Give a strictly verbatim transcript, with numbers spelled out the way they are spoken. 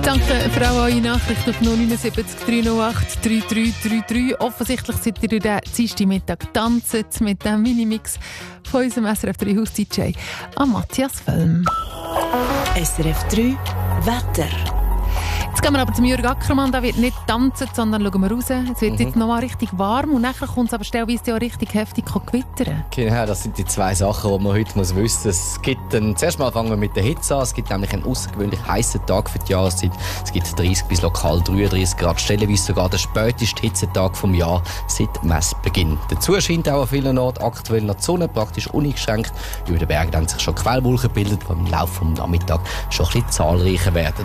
Danke für auch eure Nachricht auf null neun sieben drei null acht drei drei drei drei. Offensichtlich seid ihr den Dienstagmittag tanzen mit dem Minimix von unserem S R F drei Haus-D J an Matthias Völm. S R F drei Wetter. Jetzt gehen wir aber zum Jürg Ackermann. Da wird nicht tanzen, sondern schauen wir raus. Es wird mhm. jetzt noch mal richtig warm und nachher kommt es aber stellweise auch richtig heftig gewittern. Genau, das sind die zwei Sachen, die man heute muss wissen muss. Es gibt einen, zuerst mal fangen wir mit der Hitze an. Es gibt nämlich einen außergewöhnlich heißen Tag für die Jahreszeit. Es gibt dreißig bis lokal dreiunddreißig Grad, stellenweise sogar der späteste Hitzetag vom Jahr seit Messbeginn. Dazu scheint auch an vielen Orten aktuell noch die Sonne praktisch uneingeschränkt. Über den Bergen haben sich schon Quellwolken gebildet, die im Laufe des Nachmittags schon ein bisschen zahlreicher werden.